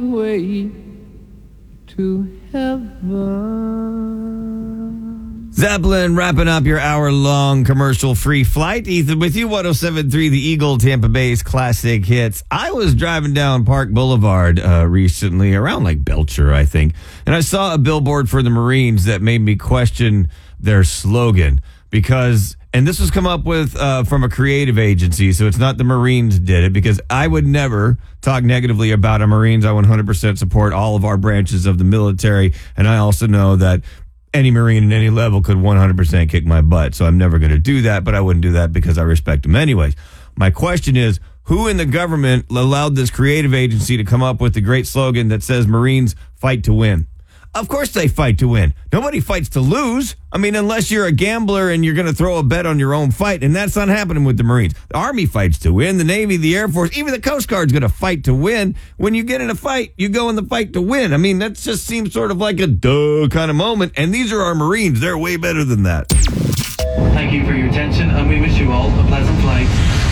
way to heaven. Zeppelin wrapping up your hour-long commercial-free flight. Ethan with you, 107.3 The Eagle, Tampa Bay's classic hits. I was driving down Park Boulevard recently, around like Belcher, I think, and I saw a billboard for the Marines that made me question their slogan because, and this was come up with from a creative agency, so it's not the Marines did it, because I would never talk negatively about our Marines. I 100% support all of our branches of the military, and I also know that any Marine at any level could 100% kick my butt. So I'm never going to do that, but I wouldn't do that because I respect them anyways. My question is, who in the government allowed this creative agency to come up with the great slogan that says Marines fight to win? Of course they fight to win. Nobody fights to lose. I mean, unless you're a gambler and you're going to throw a bet on your own fight, and that's not happening with the Marines. The Army fights to win. The Navy, the Air Force, even the Coast Guard's going to fight to win. When you get in a fight, you go in the fight to win. I mean, that just seems sort of like a duh kind of moment, and these are our Marines. They're way better than that. Thank you for your attention, and we wish you all a pleasant flight.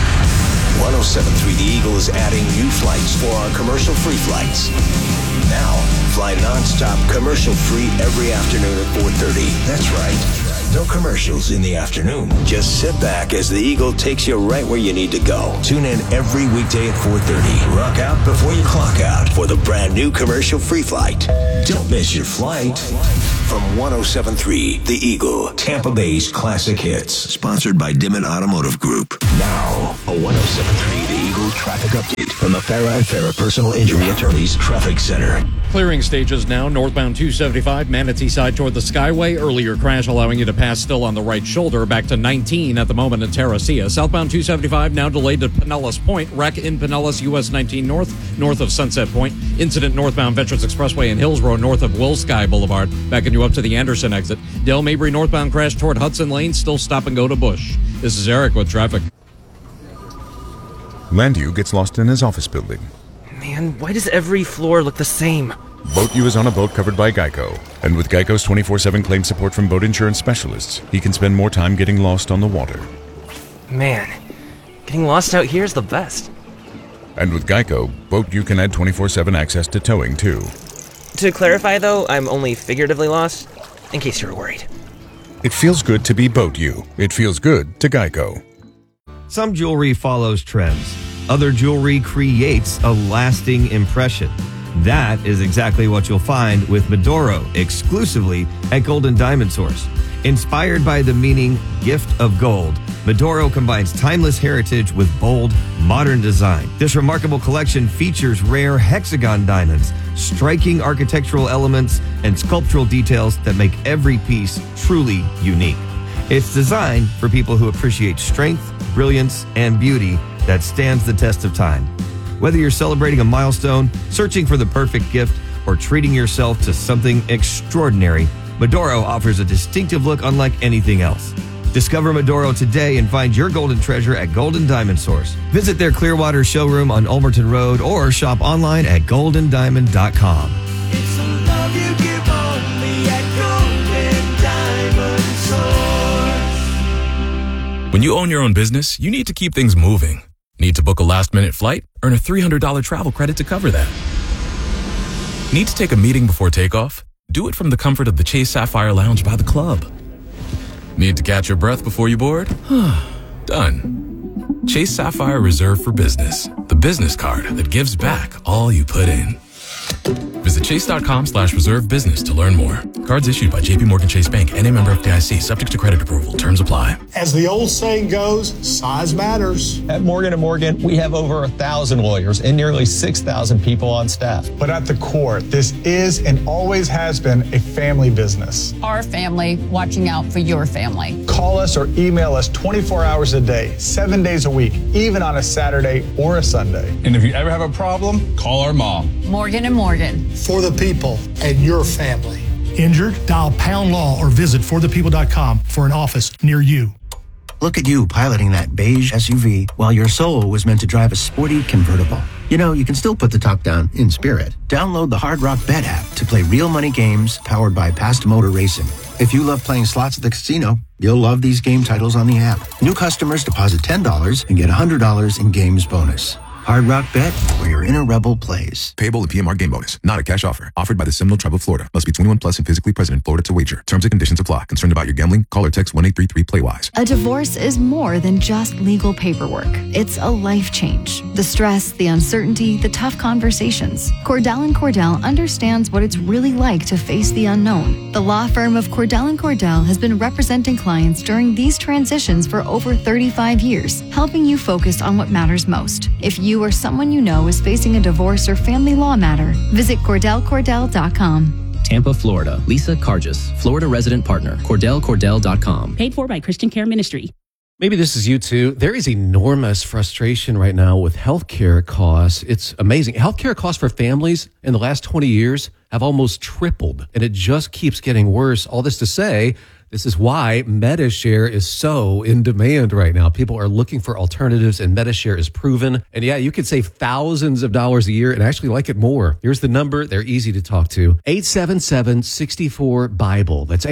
107.3 The Eagle is adding new flights for our commercial-free flights. Now, fly non-stop commercial-free every afternoon at 4:30. That's right. No commercials in the afternoon. Just sit back as the Eagle takes you right where you need to go. Tune in every weekday at 4:30. Rock out before you clock out for the brand new commercial-free flight. Don't miss your flight. From 107.3 The Eagle, Tampa Bay's classic hits. Sponsored by Dimmitt Automotive Group. Now, a 107.3 The Eagle traffic update from the Farah & Farah Personal Injury Attorneys Traffic Center. Clearing stages now, northbound 275, Manatee side toward the Skyway. Earlier crash allowing you to pass still on the right shoulder. Back to 19 at the moment in Terracea. Southbound 275 now delayed to Pinellas Point. Wreck in Pinellas, US 19 north of Sunset Point. Incident northbound Veterans Expressway in Hillsborough, north of Will Sky Boulevard. Backing you up to the Anderson exit. Dale Mabry northbound crash toward Hudson Lane. Still stop and go to Bush. This is Eric with traffic. Landu gets lost in his office building. Man, why does every floor look the same? Boat U is on a boat covered by Geico. And with Geico's 24/7 claim support from boat insurance specialists, he can spend more time getting lost on the water. Man, getting lost out here is the best. And with Geico, Boat U can add 24/7 access to towing, too. To clarify, though, I'm only figuratively lost, in case you were worried. It feels good to be Boat U. It feels good to Geico. Some jewelry follows trends. Other jewelry creates a lasting impression. That is exactly what you'll find with Medoro, exclusively at Golden Diamond Source. Inspired by the meaning gift of gold, Medoro combines timeless heritage with bold, modern design. This remarkable collection features rare hexagon diamonds, striking architectural elements, and sculptural details that make every piece truly unique. It's designed for people who appreciate strength, brilliance, and beauty that stands the test of time. Whether you're celebrating a milestone, searching for the perfect gift, or treating yourself to something extraordinary, Medoro offers a distinctive look unlike anything else. Discover Medoro today and find your golden treasure at Golden Diamond Source. Visit their Clearwater showroom on Ulmerton Road or shop online at goldendiamond.com. It's a love you give only at Golden Diamond Source. When you own your own business, you need to keep things moving. Need to book a last-minute flight? Earn a $300 travel credit to cover that. Need to take a meeting before takeoff? Do it from the comfort of the Chase Sapphire Lounge by the club. Need to catch your breath before you board? Done. Chase Sapphire Reserve for Business, the business card that gives back all you put in. Visit chase.com/reserve business to learn more. Cards issued by JPMorgan Chase Bank, N.A. member FDIC, subject to credit approval. Terms apply. As the old saying goes, size matters. At Morgan & Morgan, we have over 1,000 lawyers and nearly 6,000 people on staff. But at the core, this is and always has been a family business. Our family watching out for your family. Call us or email us 24 hours a day, 7 days a week, even on a Saturday or a Sunday. And if you ever have a problem, call our mom. Morgan & Morgan. For the people and your family. Injured? Dial Pound Law or visit forthepeople.com for an office near you. Look at you piloting that beige SUV while your soul was meant to drive a sporty convertible. You know, you can still put the top down in spirit. Download the Hard Rock Bet app to play real money games powered by Past Motor Racing. If you love playing slots at the casino, you'll love these game titles on the app. New customers deposit $10 and get $100 in games bonus. Hard Rock Bet, where your inner rebel plays. Payable in PMR game bonus. Not a cash offer. Offered by the Seminole Tribe of Florida. Must be 21 plus and physically present in Florida to wager. Terms and conditions apply. Concerned about your gambling? Call or text 1-833-PLAY-WISE. A divorce is more than just legal paperwork. It's a life change. The stress, the uncertainty, the tough conversations. Cordell & Cordell understands what it's really like to face the unknown. The law firm of Cordell & Cordell has been representing clients during these transitions for over 35 years, helping you focus on what matters most. If you or someone you know is facing a divorce or family law matter, visit CordellCordell.com. Tampa, Florida. Lisa Cargis, Florida resident partner. CordellCordell.com. Paid for by Christian Care Ministry. Maybe this is you too. There is enormous frustration right now with healthcare costs. It's amazing. Healthcare costs for families in the last 20 years have almost tripled, and it just keeps getting worse. All this to say, this is why MediShare is so in demand right now. People are looking for alternatives, and MediShare is proven. And yeah, you could save thousands of dollars a year and actually like it more. Here's the number. They're easy to talk to. 877-64-BIBLE. That's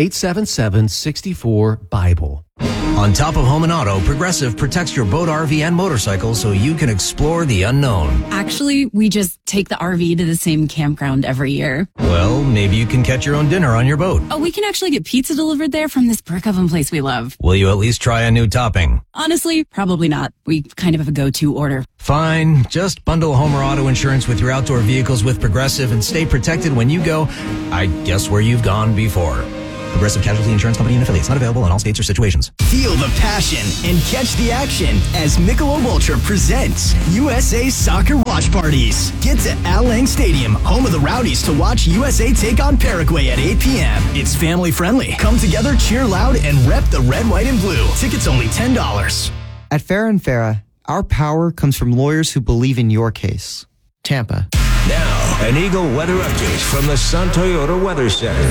877-64-BIBLE. On top of home and auto, Progressive protects your boat, RV, and motorcycle so you can explore the unknown. Actually, we just take the RV to the same campground every year. Well, maybe you can catch your own dinner on your boat. Oh, we can actually get pizza delivered there from this brick oven place we love. Will you at least try a new topping? Honestly, probably not. We kind of have a go-to order. Fine. Just bundle home or auto insurance with your outdoor vehicles with Progressive and stay protected when you go, I guess, where you've gone before. Progressive Casualty Insurance Company and affiliates. Not available in all states or situations. Feel the passion and catch the action as Michelob Ultra presents USA Soccer Watch Parties. Get to Al Lang Stadium, home of the Rowdies, to watch USA take on Paraguay at 8 p.m. It's family friendly. Come together, cheer loud, and rep the red, white, and blue. Tickets only $10. At Farah & Farah, our power comes from lawyers who believe in your case. Tampa. Now, an Eagle weather update from the Sun Toyota Weather Center.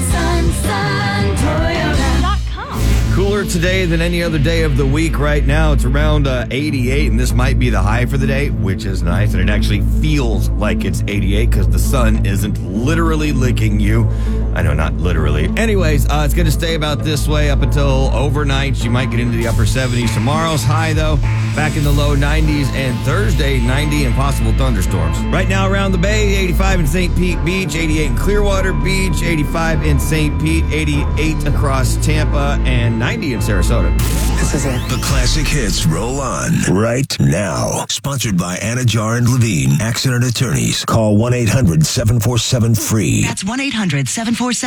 SunToyota.com. Cooler today than any other day of the week right now. It's around 88, and this might be the high for the day, which is nice. And it actually feels like it's 88 because the sun isn't literally licking you. I know, not literally. Anyways, it's going to stay about this way up until overnight. You might get into the upper 70s. Tomorrow's high, though, back in the low 90s, and Thursday, 90 and possible thunderstorms. Right now around the bay, 85 in St. Pete Beach, 88 in Clearwater Beach, 85 in St. Pete, 88 across Tampa, and 90 in Sarasota. This is it. The classic hits roll on right now. Sponsored by Anna Jar and Levine, accident attorneys. Call 1-800-747-FREE. That's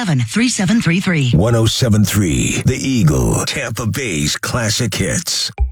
1-800-747-3733. 1073, The Eagle, Tampa Bay's classic hits.